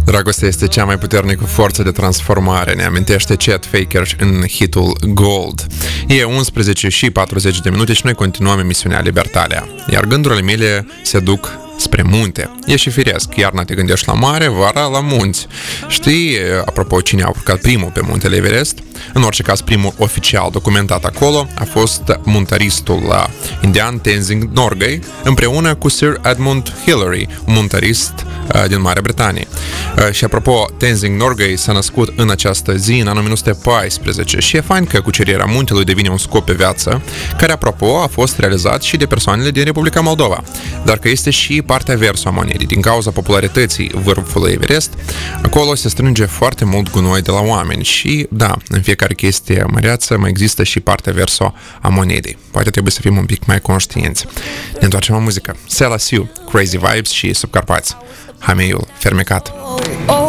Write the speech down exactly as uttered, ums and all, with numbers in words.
Dragostea este cea mai puternică forță de transformare, ne amintește Chet Faker în hitul Gold. E unsprezece și patruzeci de minute și noi continuăm emisiunea Libertalia. Iar gândurile mele se duc spre munte. E și firesc, iarna te gândești la mare, vara la munți. Știi, apropo, cine a urcat primul pe muntele Everest? În orice caz, primul oficial documentat acolo a fost muntaristul indian Tenzing Norgay, împreună cu Sir Edmund Hillary, un muntarist din Marea Britanie. Și apropo, Tenzing Norgay s-a născut în această zi, în anul o mie nouă sute paisprezece, și e fain că cucerirea muntelui devine un scop pe viață, care, apropo, a fost realizat și de persoanele din Republica Moldova. Dar că este și partea verso a monedii. Din cauza popularității vârfului Everest, acolo se strânge foarte mult gunoi de la oameni și, da, în fiecare chestie măreață mai există și partea verso a monedii. Poate trebuie să fim un pic mai conștienți. Ne întoarcem la muzică. Sela Siu, Crazy Vibes și Subcarpați. Hameiul fermecat.